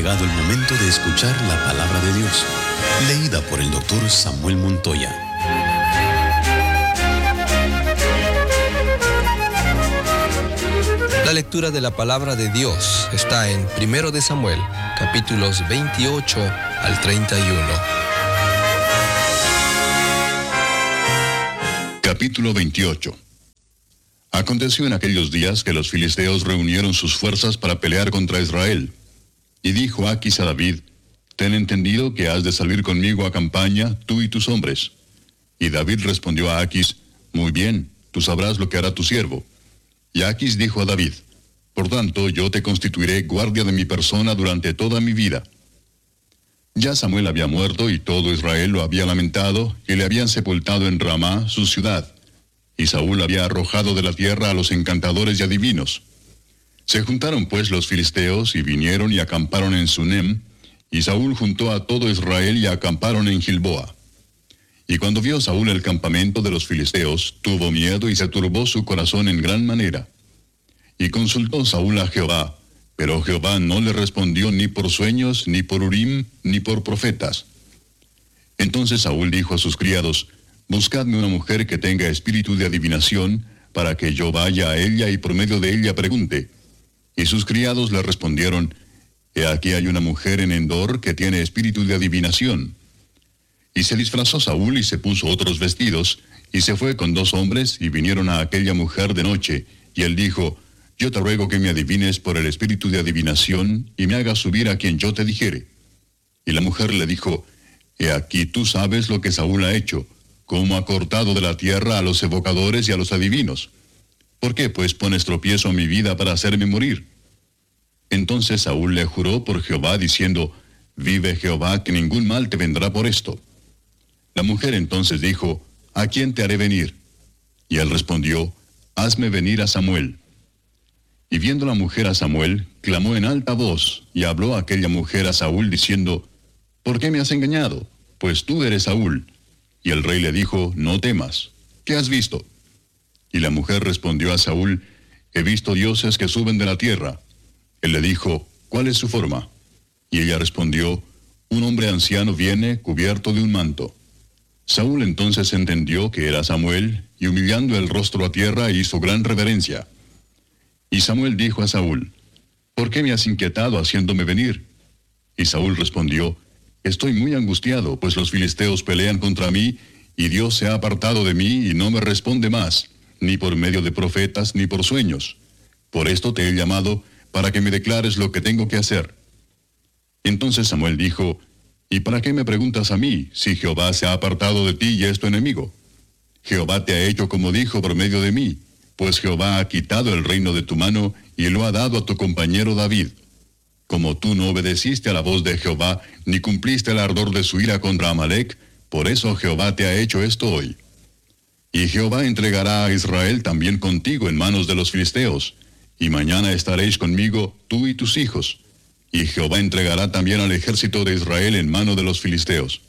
llegado el momento de escuchar la palabra de Dios, leída por el doctor Samuel Montoya. La lectura de la palabra de Dios está en 1 de Samuel, capítulos 28 al 31. Capítulo 28. Aconteció en aquellos días que los filisteos reunieron sus fuerzas para pelear contra Israel. Y dijo Aquis a David: Ten entendido que has de salir conmigo a campaña, tú y tus hombres. Y David respondió a Aquis: Muy bien, tú sabrás lo que hará tu siervo. Y Aquis dijo a David: Por tanto, yo te constituiré guardia de mi persona durante toda mi vida. Ya Samuel había muerto y todo Israel lo había lamentado, y le habían sepultado en Ramá, su ciudad. Y Saúl había arrojado de la tierra a los encantadores y adivinos. Se juntaron pues los filisteos y vinieron y acamparon en Sunem, y Saúl juntó a todo Israel y acamparon en Gilboa. Y cuando vio Saúl el campamento de los filisteos, tuvo miedo y se turbó su corazón en gran manera. Y consultó Saúl a Jehová, pero Jehová no le respondió ni por sueños, ni por Urim, ni por profetas. Entonces Saúl dijo a sus criados: Buscadme una mujer que tenga espíritu de adivinación, para que yo vaya a ella y por medio de ella pregunte. Y sus criados le respondieron: He aquí hay una mujer en Endor que tiene espíritu de adivinación. Y se disfrazó Saúl y se puso otros vestidos, y se fue con 2 hombres, y vinieron a aquella mujer de noche. Y él dijo: Yo te ruego que me adivines por el espíritu de adivinación, y me hagas subir a quien yo te dijere. Y la mujer le dijo: He aquí tú sabes lo que Saúl ha hecho, cómo ha cortado de la tierra a los evocadores y a los adivinos. ¿Por qué pues pones tropiezo a mi vida para hacerme morir? Entonces Saúl le juró por Jehová, diciendo: Vive Jehová, que ningún mal te vendrá por esto. La mujer entonces dijo: ¿A quién te haré venir? Y él respondió: Hazme venir a Samuel. Y viendo la mujer a Samuel, clamó en alta voz, y habló aquella mujer a Saúl, diciendo: ¿Por qué me has engañado? Pues tú eres Saúl. Y el rey le dijo: No temas. ¿Qué has visto? Y la mujer respondió a Saúl: He visto dioses que suben de la tierra. Él le dijo: ¿Cuál es su forma? Y ella respondió: Un hombre anciano viene cubierto de un manto. Saúl entonces entendió que era Samuel, y humillando el rostro a tierra hizo gran reverencia. Y Samuel dijo a Saúl: ¿Por qué me has inquietado haciéndome venir? Y Saúl respondió: Estoy muy angustiado, pues los filisteos pelean contra mí, y Dios se ha apartado de mí y no me responde más, ni por medio de profetas, ni por sueños. Por esto te he llamado, para que me declares lo que tengo que hacer. Entonces Samuel dijo: ¿Y para qué me preguntas a mí, si Jehová se ha apartado de ti y es tu enemigo? Jehová te ha hecho como dijo por medio de mí, pues Jehová ha quitado el reino de tu mano y lo ha dado a tu compañero David. Como tú no obedeciste a la voz de Jehová, ni cumpliste el ardor de su ira contra Amalec, por eso Jehová te ha hecho esto hoy. Y Jehová entregará a Israel también contigo en manos de los filisteos, y mañana estaréis conmigo, tú y tus hijos. Y Jehová entregará también al ejército de Israel en mano de los filisteos.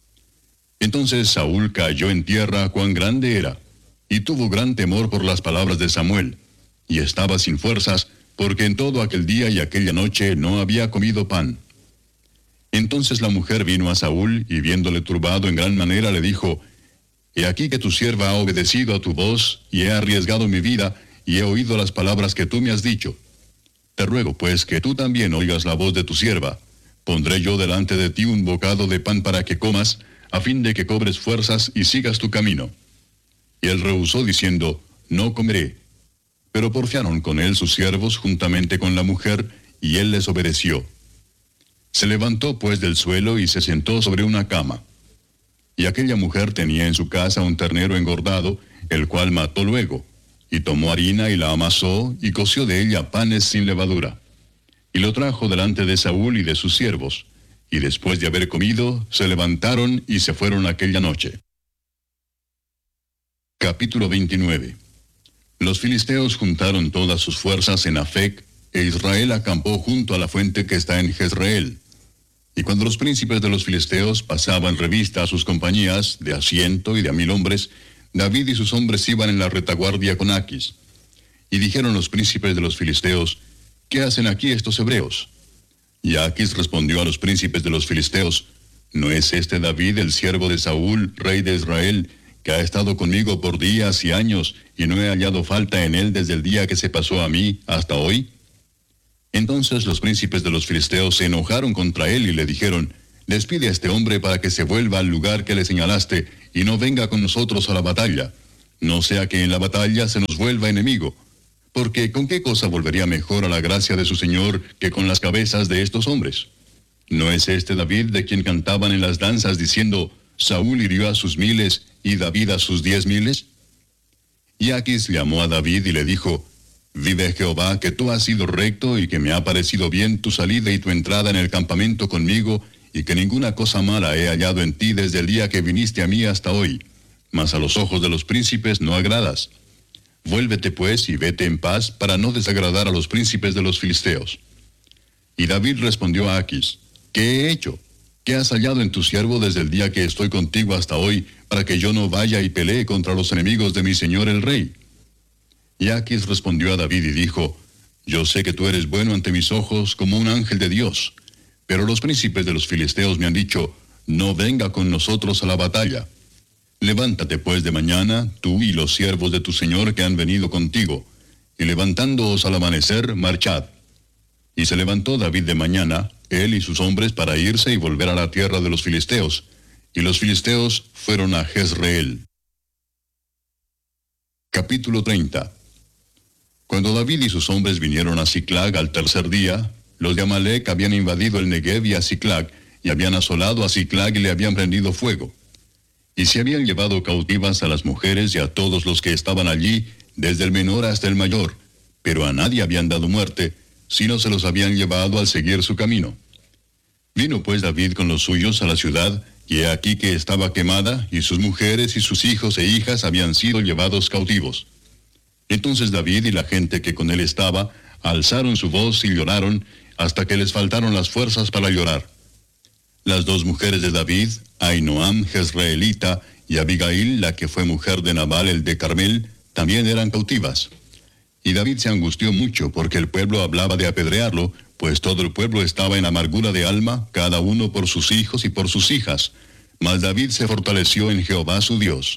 Entonces Saúl cayó en tierra cuán grande era, y tuvo gran temor por las palabras de Samuel, y estaba sin fuerzas, porque en todo aquel día y aquella noche no había comido pan. Entonces la mujer vino a Saúl, y viéndole turbado en gran manera, le dijo: He aquí que tu sierva ha obedecido a tu voz, y he arriesgado mi vida, y he oído las palabras que tú me has dicho. Te ruego pues que tú también oigas la voz de tu sierva. Pondré yo delante de ti un bocado de pan para que comas, a fin de que cobres fuerzas y sigas tu camino. Y él rehusó diciendo: No comeré. Pero porfiaron con él sus siervos juntamente con la mujer, y él les obedeció. Se levantó pues del suelo y se sentó sobre una cama. Y aquella mujer tenía en su casa un ternero engordado, el cual mató luego, y tomó harina y la amasó, y coció de ella panes sin levadura. Y lo trajo delante de Saúl y de sus siervos, y después de haber comido, se levantaron y se fueron aquella noche. Capítulo 29. Los filisteos juntaron todas sus fuerzas en Afec, e Israel acampó junto a la fuente que está en Jezreel. Y cuando los príncipes de los filisteos pasaban revista a sus compañías, de a 100 y de a 1000 hombres, David y sus hombres iban en la retaguardia con Aquis. Y dijeron los príncipes de los filisteos: ¿Qué hacen aquí estos hebreos? Y Aquis respondió a los príncipes de los filisteos: ¿No es este David, el siervo de Saúl, rey de Israel, que ha estado conmigo por días y años, y no he hallado falta en él desde el día que se pasó a mí hasta hoy? Entonces los príncipes de los filisteos se enojaron contra él y le dijeron: Despide a este hombre para que se vuelva al lugar que le señalaste, y no venga con nosotros a la batalla, no sea que en la batalla se nos vuelva enemigo. Porque ¿con qué cosa volvería mejor a la gracia de su Señor que con las cabezas de estos hombres? ¿No es este David de quien cantaban en las danzas diciendo: Saúl hirió a sus 1000 y David a sus 10.000? Y Aquis llamó a David y le dijo: Vive Jehová, que tú has sido recto y que me ha parecido bien tu salida y tu entrada en el campamento conmigo, y que ninguna cosa mala he hallado en ti desde el día que viniste a mí hasta hoy. Mas a los ojos de los príncipes no agradas. Vuélvete pues y vete en paz para no desagradar a los príncipes de los filisteos. Y David respondió a Aquis: ¿Qué he hecho? ¿Qué has hallado en tu siervo desde el día que estoy contigo hasta hoy, para que yo no vaya y pelee contra los enemigos de mi señor el rey? Y Aquis respondió a David y dijo: Yo sé que tú eres bueno ante mis ojos como un ángel de Dios, pero los príncipes de los filisteos me han dicho: No venga con nosotros a la batalla. Levántate pues de mañana, tú y los siervos de tu señor que han venido contigo, y levantándoos al amanecer, marchad. Y se levantó David de mañana, él y sus hombres, para irse y volver a la tierra de los filisteos, y los filisteos fueron a Jezreel. Capítulo 30. Cuando David y sus hombres vinieron a Siclag al tercer día, los de Amalec habían invadido el Negev y a Siclag, y habían asolado a Siclag y le habían prendido fuego. Y se habían llevado cautivas a las mujeres y a todos los que estaban allí, desde el menor hasta el mayor, pero a nadie habían dado muerte, sino se los habían llevado al seguir su camino. Vino pues David con los suyos a la ciudad, y he aquí que estaba quemada, y sus mujeres y sus hijos e hijas habían sido llevados cautivos. Entonces David y la gente que con él estaba, alzaron su voz y lloraron, hasta que les faltaron las fuerzas para llorar. Las 2 mujeres de David, Ahinoam jezreelita, y Abigail, la que fue mujer de Nabal el de Carmel, también eran cautivas. Y David se angustió mucho, porque el pueblo hablaba de apedrearlo, pues todo el pueblo estaba en amargura de alma, cada uno por sus hijos y por sus hijas. Mas David se fortaleció en Jehová su Dios.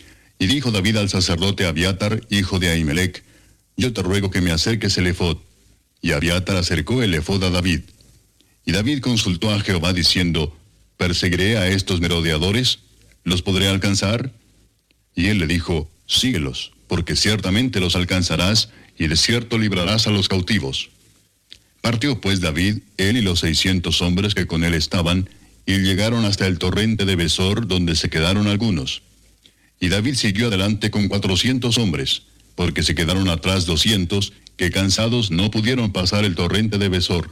Y dijo David al sacerdote Abiatar, hijo de Ahimelech: Yo te ruego que me acerques el efod. Y Abiatar acercó el efod a David. Y David consultó a Jehová diciendo: ¿Perseguiré a estos merodeadores? ¿Los podré alcanzar? Y él le dijo: Síguelos, porque ciertamente los alcanzarás, y de cierto librarás a los cautivos. Partió pues David, él y los 600 hombres que con él estaban, y llegaron hasta el torrente de Besor, donde se quedaron algunos. Y David siguió adelante con 400 hombres, porque se quedaron atrás 200, que cansados no pudieron pasar el torrente de Besor.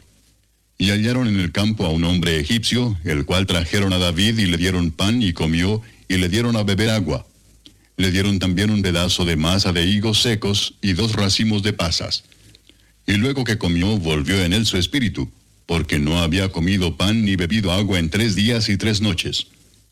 Y hallaron en el campo a un hombre egipcio, el cual trajeron a David y le dieron pan y comió, y le dieron a beber agua. Le dieron también un pedazo de masa de higos secos y 2 racimos de pasas. Y luego que comió, volvió en él su espíritu, porque no había comido pan ni bebido agua en 3 días y 3 noches.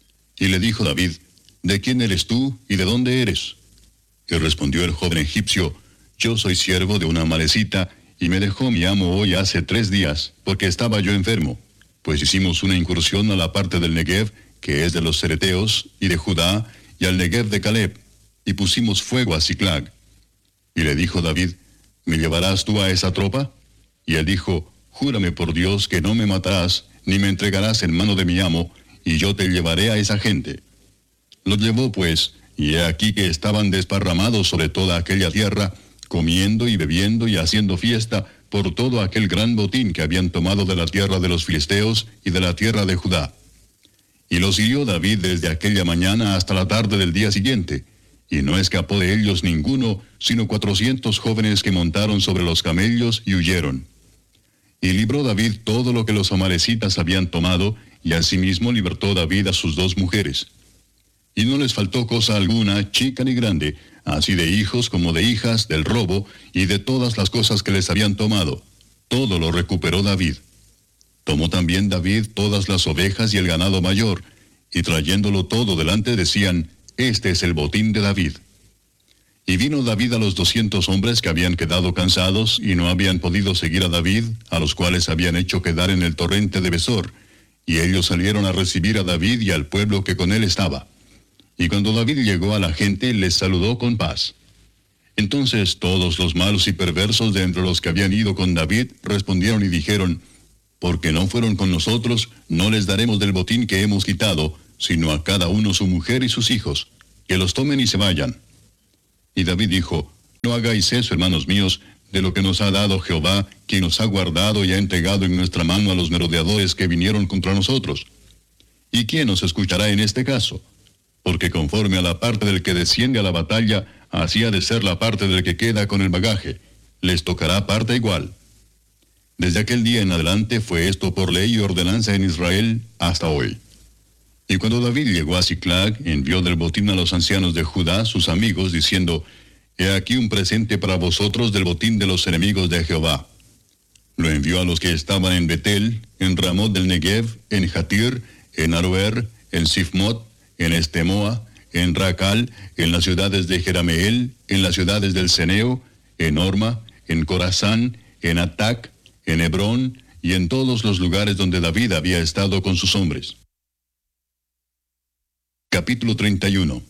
Y le dijo David: ¿De quién eres tú y de dónde eres? Y respondió el joven egipcio: Yo soy siervo de una amalecita, y me dejó mi amo hoy hace 3 días, porque estaba yo enfermo. Pues hicimos una incursión a la parte del Negev, que es de los cereteos, y de Judá, y al Negev de Caleb, y pusimos fuego a Siclag. Y le dijo David: ¿Me llevarás tú a esa tropa? Y él dijo: Júrame por Dios que no me matarás, ni me entregarás en mano de mi amo, y yo te llevaré a esa gente. Los llevó pues, y he aquí que estaban desparramados sobre toda aquella tierra, comiendo y bebiendo y haciendo fiesta por todo aquel gran botín que habían tomado de la tierra de los filisteos y de la tierra de Judá. Y los hirió David desde aquella mañana hasta la tarde del día siguiente, y no escapó de ellos ninguno, sino 400 jóvenes que montaron sobre los camellos y huyeron. Y libró David todo lo que los amalecitas habían tomado, y asimismo libertó David a sus 2 mujeres. Y no les faltó cosa alguna, chica ni grande, así de hijos como de hijas, del robo, y de todas las cosas que les habían tomado. Todo lo recuperó David. Tomó también David todas las ovejas y el ganado mayor, y trayéndolo todo delante decían: Este es el botín de David. Y vino David a los 200 hombres que habían quedado cansados y no habían podido seguir a David, a los cuales habían hecho quedar en el torrente de Besor. Y ellos salieron a recibir a David y al pueblo que con él estaba. Y cuando David llegó a la gente, les saludó con paz. Entonces todos los malos y perversos de entre los que habían ido con David respondieron y dijeron: porque no fueron con nosotros, no les daremos del botín que hemos quitado, sino a cada uno su mujer y sus hijos, que los tomen y se vayan. Y David dijo: no hagáis eso, hermanos míos, de lo que nos ha dado Jehová, quien nos ha guardado y ha entregado en nuestra mano a los merodeadores que vinieron contra nosotros. ¿Y quién nos escuchará en este caso? Porque conforme a la parte del que desciende a la batalla, así ha de ser la parte del que queda con el bagaje. Les tocará parte igual. Desde aquel día en adelante fue esto por ley y ordenanza en Israel hasta hoy. Y cuando David llegó a Siclag, envió del botín a los ancianos de Judá, sus amigos, diciendo: he aquí un presente para vosotros del botín de los enemigos de Jehová. Lo envió a los que estaban en Betel, en Ramot del Negev, en Jatir, en Aroer, en Sifmot, en Estemoa, en Racal, en las ciudades de Jerameel, en las ciudades del Ceneo, en Orma, en Corazán, en Atac, en Hebrón, y en todos los lugares donde David había estado con sus hombres. Capítulo 31.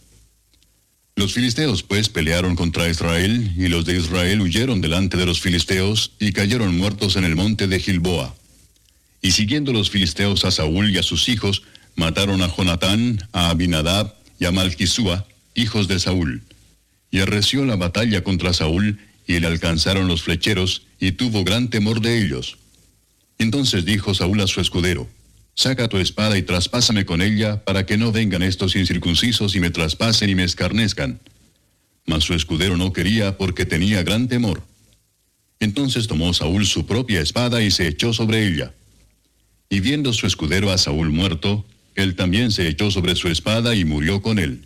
Los filisteos pues pelearon contra Israel, y los de Israel huyeron delante de los filisteos, y cayeron muertos en el monte de Gilboa. Y siguiendo los filisteos a Saúl y a sus hijos, mataron a Jonatán, a Abinadab y a Malquisúa, hijos de Saúl. Y arreció la batalla contra Saúl, y le alcanzaron los flecheros, y tuvo gran temor de ellos. Entonces dijo Saúl a su escudero: saca tu espada y traspásame con ella, para que no vengan estos incircuncisos y me traspasen y me escarnezcan. Mas su escudero no quería, porque tenía gran temor. Entonces tomó Saúl su propia espada y se echó sobre ella. Y viendo su escudero a Saúl muerto, él también se echó sobre su espada y murió con él.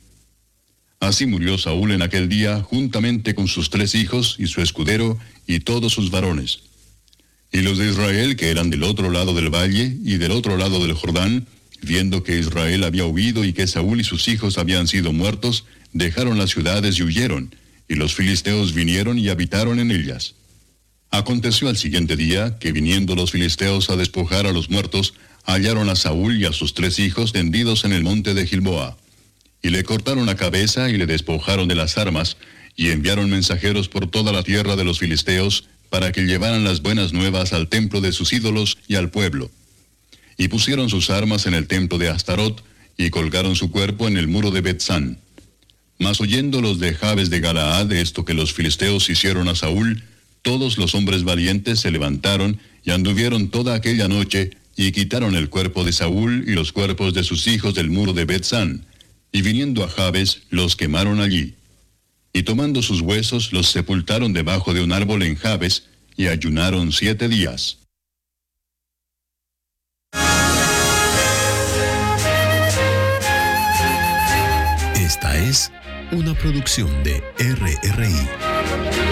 Así murió Saúl en aquel día, juntamente con sus 3 hijos y su escudero y todos sus varones. Y los de Israel, que eran del otro lado del valle y del otro lado del Jordán, viendo que Israel había huido y que Saúl y sus hijos habían sido muertos, dejaron las ciudades y huyeron, y los filisteos vinieron y habitaron en ellas. Aconteció al siguiente día, que viniendo los filisteos a despojar a los muertos, hallaron a Saúl y a sus 3 hijos tendidos en el monte de Gilboa. Y le cortaron la cabeza y le despojaron de las armas, y enviaron mensajeros por toda la tierra de los filisteos, para que llevaran las buenas nuevas al templo de sus ídolos y al pueblo. Y pusieron sus armas en el templo de Astarot, y colgaron su cuerpo en el muro de Betsán. Mas oyendo los de Jabes de Galaad esto que los filisteos hicieron a Saúl, todos los hombres valientes se levantaron, y anduvieron toda aquella noche, y quitaron el cuerpo de Saúl y los cuerpos de sus hijos del muro de Betsán, y viniendo a Jabes, los quemaron allí. Y tomando sus huesos, los sepultaron debajo de un árbol en Jabes, y ayunaron 7 días. Esta es una producción de RRI.